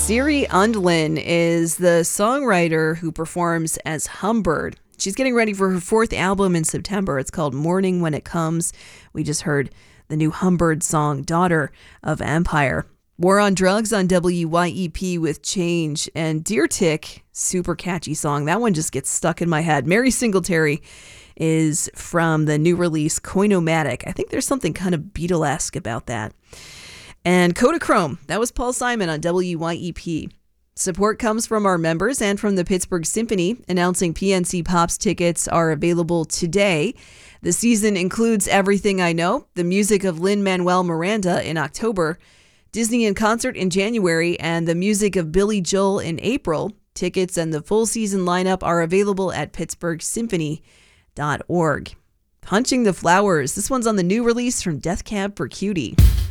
Siri Undlin is the songwriter who performs as Humbird. She's getting ready for her fourth album in September. It's called Morning When It Comes. We just heard the new Humbird song, Daughter of Empire. War on Drugs on WYEP with Change. And Deer Tick, super catchy song. That one just gets stuck in my head. Mary Singletary is from the new release Coinomatic. I think there's something kind of Beatlesque about that. And Kodachrome, that was Paul Simon on WYEP. Support comes from our members and from the Pittsburgh Symphony, announcing PNC Pops tickets are available today. The season includes Everything I Know, the music of Lin-Manuel Miranda in October, Disney in Concert in January, and the music of Billy Joel in April. Tickets and the full season lineup are available at pittsburghsymphony.org. Punching the Flowers. This one's on the new release from Death Cab for Cutie.